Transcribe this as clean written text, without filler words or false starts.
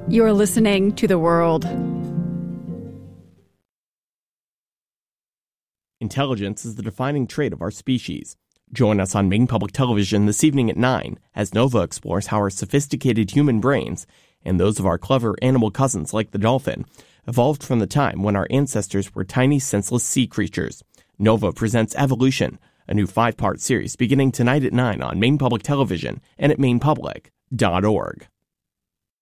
You're listening to The World. Intelligence is the defining trait of our species. Join us on Maine Public Television this evening at 9 as Nova explores how our sophisticated human brains and those of our clever animal cousins like the dolphin evolved from the time when our ancestors were tiny, senseless sea creatures. Nova presents Evolution, a new 5-part series beginning tonight at 9 on Maine Public Television and at mainepublic.org.